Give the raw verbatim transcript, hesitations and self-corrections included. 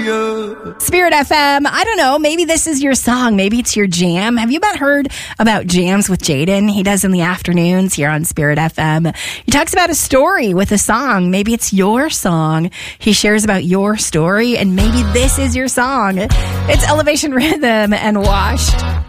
ya. Spirit F M, I don't know, maybe this is your song. Maybe it's your jam. Have you not heard about Jams with Jaden? He does in the afternoons here on Spirit F M. He talks about a story with a song. Maybe it's your song. He shares about your story, and maybe this is your song. It's Elevation Rhythm and Washed.